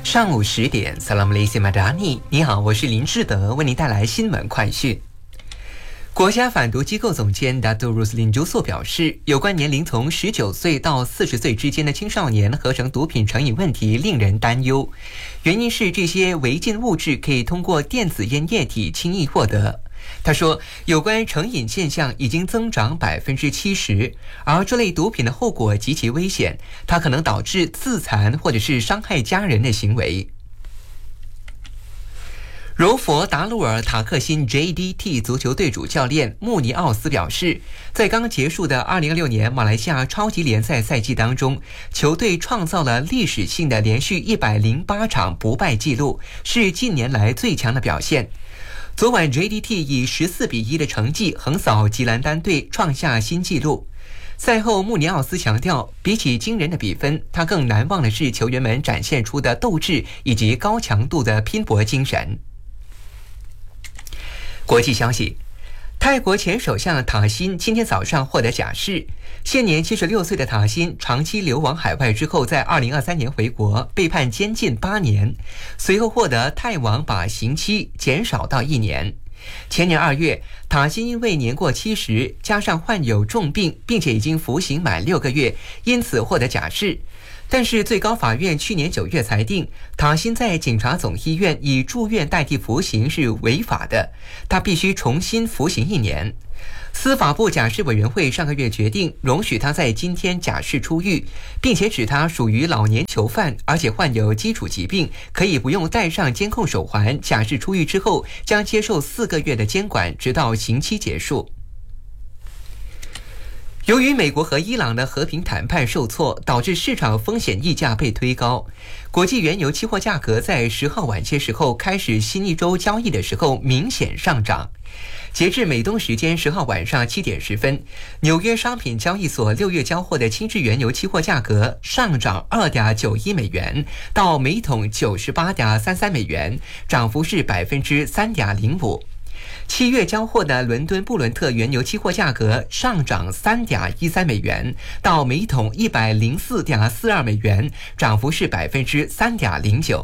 上午10点 Salam Malaysia Madani， 你好，我是林志德，为您带来新闻快讯。国家反毒机构总监 Dato Roslin Juso 表示，有关年龄从19岁到40岁之间的青少年合成毒品成瘾问题令人担忧，原因是这些违禁物质可以通过电子烟液体轻易获得。他说，有关成瘾现象已经增长70%，而这类毒品的后果极其危险，它可能导致自残或者是伤害家人的行为。柔佛达鲁尔塔克辛 JDT 足球队主教练穆尼奥斯表示，在刚结束的2026年马来西亚超级联赛赛季当中，球队创造了历史性的连续108场不败纪录，是近年来最强的表现。昨晚 JDT 以14-1的成绩横扫吉兰丹队，创下新纪录。赛后穆尼奥斯强调，比起惊人的比分，他更难忘的是球员们展现出的斗志以及高强度的拼搏精神。国际消息，泰国前首相塔辛今天早上获得假释。现年76岁的塔辛长期流亡海外之后，在2023年回国，被判监禁8年，随后获得泰王把刑期减少到1年。前年2月，塔辛因为年过70，加上患有重病，并且已经服刑满6个月，因此获得假释。但是最高法院去年9月裁定，塔辛在警察总医院以住院代替服刑是违法的，他必须重新服刑1年。司法部假释委员会上个月决定容许他在今天假释出狱，并且指他属于老年囚犯，而且患有基础疾病，可以不用戴上监控手环。假释出狱之后将接受4个月的监管，直到刑期结束。由于美国和伊朗的和平谈判受挫，导致市场风险溢价被推高，国际原油期货价格在10号晚些时候开始新一周交易的时候明显上涨。截至美东时间10号晚上7点10分，纽约商品交易所6月交货的轻质原油期货价格上涨2.91美元，到每桶98.33美元，涨幅是3.05%。7月交货的伦敦布伦特原油期货价格上涨3.13美元，到每桶104.42美元，涨幅是3.09%。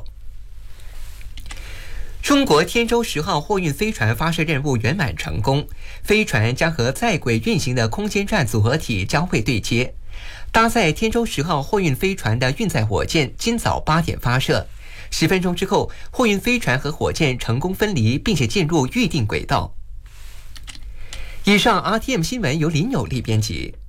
中国天舟10号货运飞船发射任务圆满成功，飞船将和在轨运行的空间站组合体交会对接。搭载天舟10号货运飞船的运载火箭今早8点发射，10分钟之后，货运飞船和火箭成功分离，并且进入预定轨道。以上 RTM 新闻由林有利编辑。